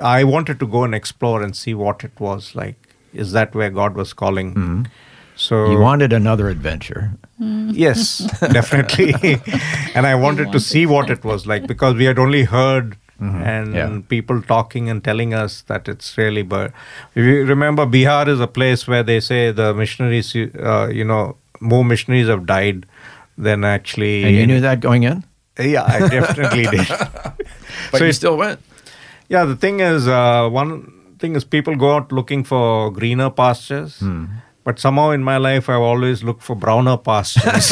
I wanted to go and explore and see what it was like. Is that where God was calling? So You wanted another adventure. yes, definitely. And I wanted to see what it was like, because we had only heard people talking and telling us that it's really. But if you remember, Bihar is a place where they say the missionaries, more missionaries have died than actually. And you knew that going in? Yeah, I definitely did. But you still went. Yeah, the thing is, one thing is people go out looking for greener pastures. But somehow in my life, I've always looked for browner pastures.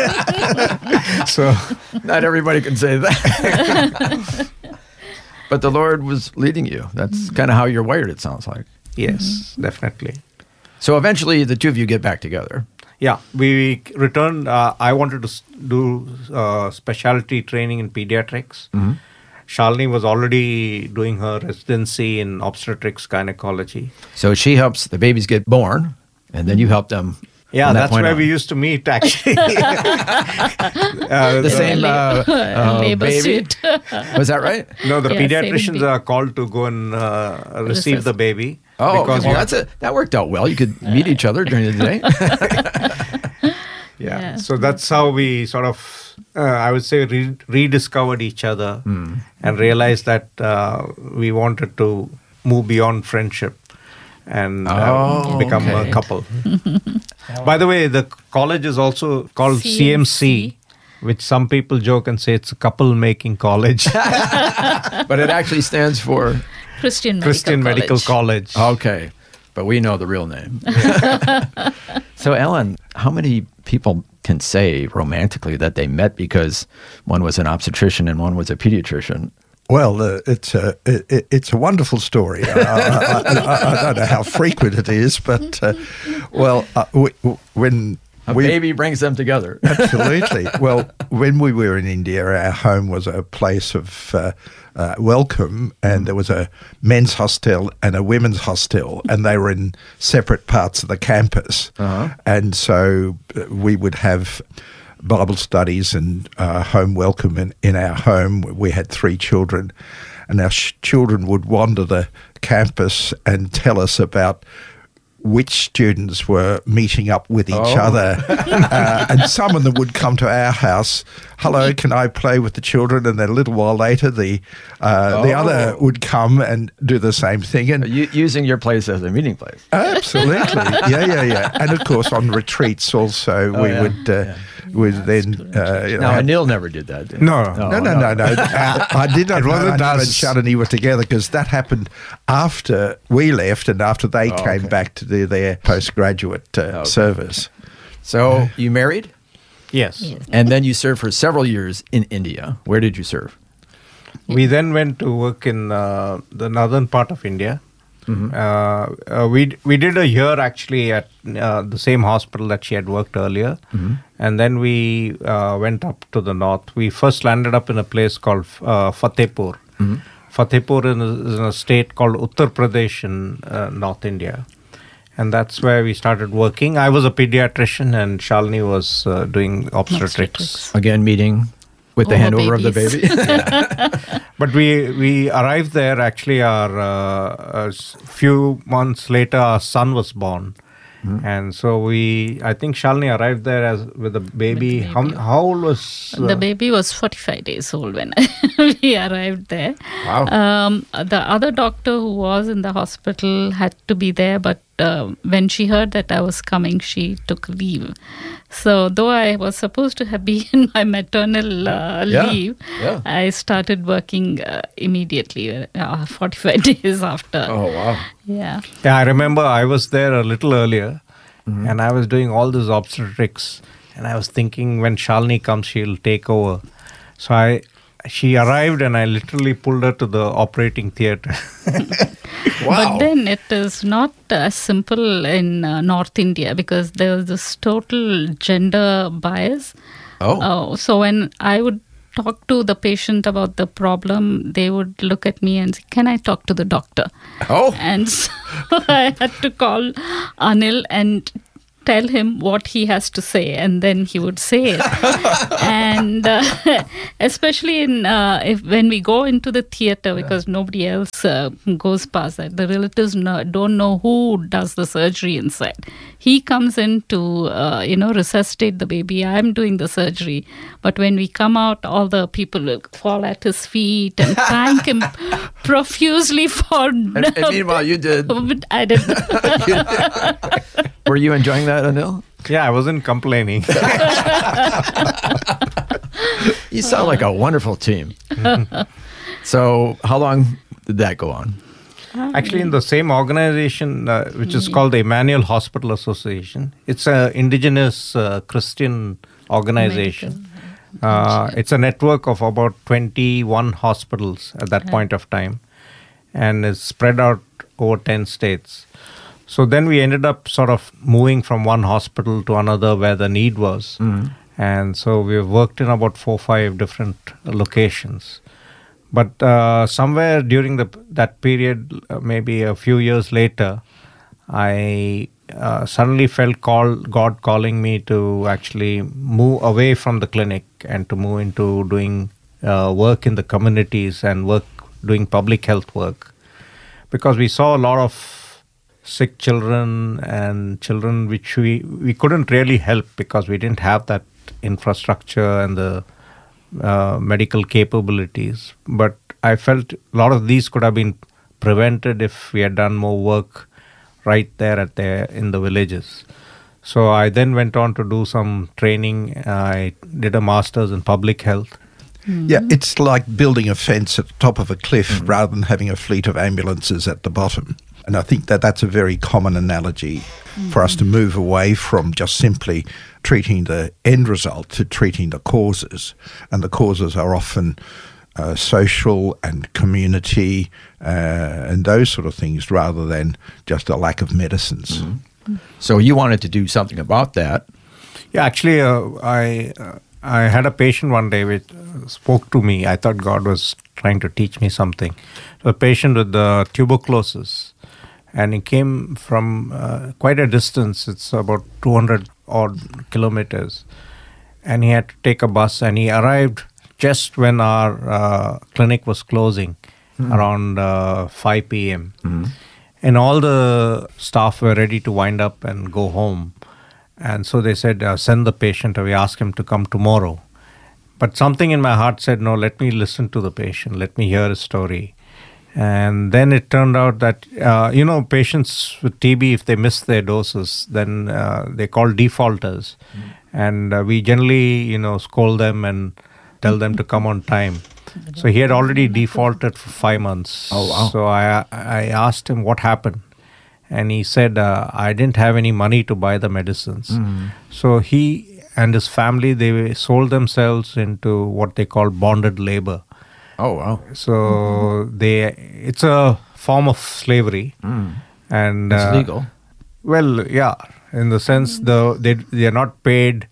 So not everybody can say that. But the Lord was leading you. That's kind of how you're wired, it sounds like. yes, definitely. So eventually the two of you get back together. Yeah, we returned. I wanted to do specialty training in pediatrics. Shalini was already doing her residency in obstetrics gynecology. So she helps the babies get born, and then you help them. Yeah, from that that's point where on. we used to meet, actually. The same labor baby. suit. Was that right? No, the Yeah, pediatricians same are called to go and receive the baby. Oh, because well, that worked out well. You could meet each other during the day. Yeah, so that's how we sort of, I would say, rediscovered each other and realized that we wanted to move beyond friendship and become a couple. By the way, the college is also called CMC, which some people joke and say it's a couple-making college. But it actually stands for Christian Medical College. Okay, but we know the real name. So, Ellen, how many people can say romantically that they met because one was an obstetrician and one was a pediatrician? Well, it's a wonderful story. I don't know how frequent it is, but when A baby brings them together. Absolutely. Well, when we were in India, our home was a place of welcome, and there was a men's hostel and a women's hostel, and they were in separate parts of the campus. And so we would have Bible studies and home welcome in our home. We had 3 children, and our children would wander the campus and tell us about which students were meeting up with each other. And some of them would come to our house. Hello, can I play with the children? And then a little while later, the other would come and do the same thing. And Using your place as a meeting place. absolutely, yeah. And of course, on retreats also, we would then. Now, Anil never did that. Did he? No. I did not. It wasn't Anil and us. Shalini were together because that happened after we left and after they came back to do their postgraduate service. So you married, Yes. and then you served for several years in India. Where did you serve? We then went to work in the northern part of India. We did a year actually at the same hospital that she had worked earlier, and then we went up to the north. We first landed up in a place called Fatehpur. Fatehpur is in a state called Uttar Pradesh in North India, and that's where we started working. I was a pediatrician, and Shalini was doing obstetrics. Again, meeting with the All the handover of the babies. baby. But we arrived there. Actually, a few months later, our son was born, and so I think Shalini arrived there with a baby. How old was The baby was 45 days old when we arrived there. Wow. The other doctor who was in the hospital had to be there, but when she heard that I was coming, she took leave. So though I was supposed to have been in my maternal leave, I started working immediately 45 days after. Oh, wow. Yeah. Yeah, I remember I was there a little earlier, and I was doing all this obstetrics, and I was thinking when Shalini comes, she'll take over. So she arrived, and I literally pulled her to the operating theatre. But then it is not as simple in North India because there was this total gender bias. So when I would talk to the patient about the problem, they would look at me and say, "Can I talk to the doctor?" Oh. And so I had to call Anil and tell him what he has to say, and then he would say it. And especially when we go into the theater, because nobody else goes past that, the relatives don't know who does the surgery inside. He comes in to resuscitate the baby. I'm doing the surgery, but when we come out, all the people will fall at his feet and thank him profusely for. And meanwhile, you did. I did. Were you enjoying that, Anil? Yeah, I wasn't complaining. You sound like a wonderful team. So how long did that go on? Actually, in the same organization, which is called the Emmanuel Hospital Association, it's an indigenous Christian organization. It's a network of about 21 hospitals at that point of time, and it's spread out over 10 states. So then we ended up sort of moving from one hospital to another where the need was. And so we've worked in about 4 or 5 different locations. But somewhere during that period, maybe a few years later, I suddenly felt God calling me to actually move away from the clinic and to move into doing work in the communities and doing public health work. Because we saw a lot of sick children and children which we couldn't really help because we didn't have that infrastructure and the medical capabilities. But I felt a lot of these could have been prevented if we had done more work right there in the villages. So I then went on to do some training. I did a master's in public health. Yeah, it's like building a fence at the top of a cliff rather than having a fleet of ambulances at the bottom. And I think that's a very common analogy for us to move away from just simply treating the end result to treating the causes. And the causes are often social and community and those sort of things rather than just a lack of medicines. So you wanted to do something about that. Yeah, actually, I had a patient one day which spoke to me. I thought God was trying to teach me something. A patient with tuberculosis. And he came from quite a distance. It's about 200 odd kilometers. And he had to take a bus. And he arrived just when our clinic was closing, around 5 p.m. And all the staff were ready to wind up and go home. And so they said, send the patient away, ask him to come tomorrow. But something in my heart said, no, let me listen to the patient. Let me hear his story. And then it turned out that, patients with TB, if they miss their doses, then they're called defaulters. And we generally, scold them and tell them to come on time. So he had already defaulted for 5 months. Oh, wow. So I asked him what happened. And he said, I didn't have any money to buy the medicines. So he and his family, they sold themselves into what they call bonded labor. Oh, wow. So it's a form of slavery. And It's legal. Well, yeah, in the sense they are not paid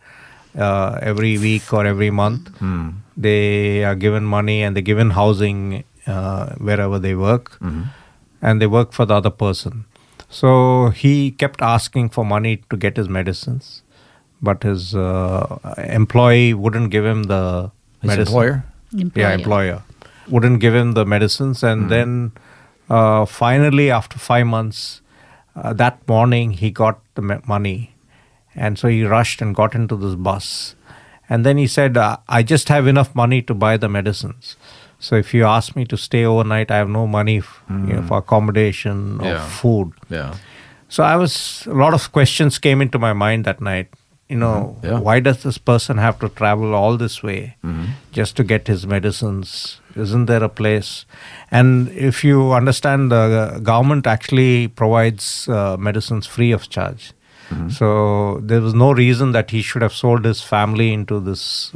every week or every month. They are given money and they're given housing wherever they work. And they work for the other person. So he kept asking for money to get his medicines. But his employee wouldn't give him the medicine. Employer? Yeah, employer. Wouldn't give him the medicines. And then finally, after 5 months, that morning, he got the money. And so he rushed and got into this bus. And then he said, I just have enough money to buy the medicines. So if you ask me to stay overnight, I have no money for accommodation or food. Yeah. So a lot of questions came into my mind that night. Why does this person have to travel all this way just to get his medicines? Isn't there a place? And if you understand, the government actually provides medicines free of charge. So there was no reason that he should have sold his family into this,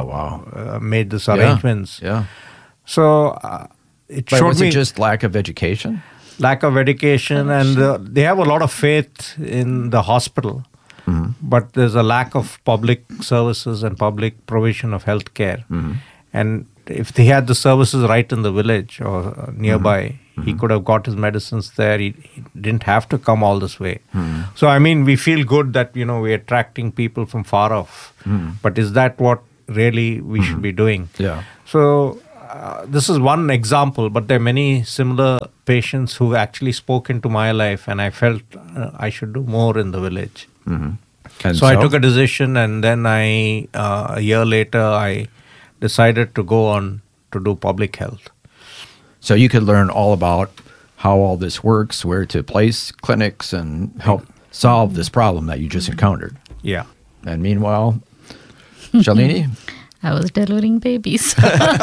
made these arrangements. Yeah. So it But showed was me it just lack of education? lack of education, and they have a lot of faith in the hospital. But there's a lack of public services and public provision of health care. And if they had the services right in the village or nearby, he could have got his medicines there. He didn't have to come all this way. So, I mean, we feel good that, we're attracting people from far off. But is that what really we should be doing? Yeah. So, this is one example, but there are many similar patients who actually spoke into my life, and I felt I should do more in the village. And So I took a decision, and then a year later, I decided to go on to do public health. So you could learn all about how all this works, where to place clinics, and help solve this problem that you just encountered. Yeah. And meanwhile, Shalini? I was delivering babies.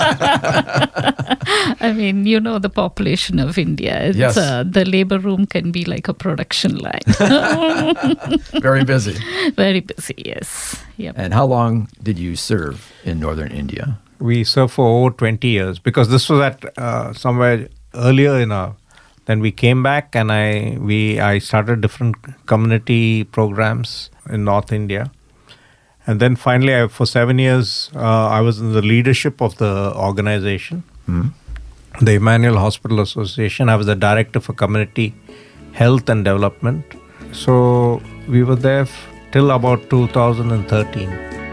I mean, the population of India. It's, Yes. The labor room can be like a production line. Very busy. Very busy, yes. Yep. And how long did you serve in northern India? We served for over 20 years because this was at somewhere earlier then we came back, and I started different community programs in North India. And then finally, for 7 years, I was in the leadership of the organization, the Emmanuel Hospital Association. I was the director for community health and development. So we were there till about 2013.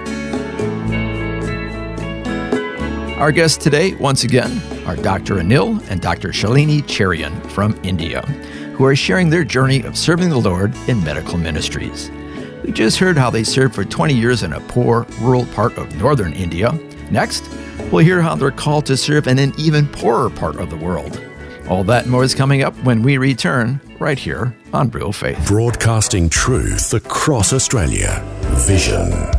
Our guests today, once again, are Dr. Anil and Dr. Shalini Cherian from India, who are sharing their journey of serving the Lord in medical ministries. We just heard how they served for 20 years in a poor, rural part of northern India. Next, we'll hear how they're called to serve in an even poorer part of the world. All that and more is coming up when we return right here on Real Faith. Broadcasting truth across Australia. Vision